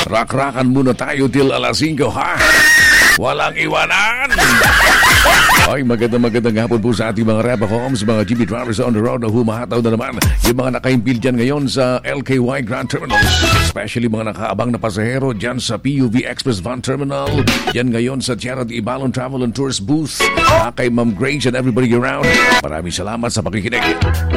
Rak-rakan muna tayo till alas 5, ha? Walang iwanan! Ay, magandang hapon po sa ating mga Reba Homes, mga GB drivers on the road na humahataw na naman yung mga nakaimpil dyan ngayon sa LKY Grand Terminal. Especially mga nakaabang na pasahero dyan sa PUV Express Van Terminal. Yan ngayon sa Tierra de Ibalon Travel and Tourist Booth. Kay Ma'am Grace and everybody around. Maraming salamat sa pakikinig.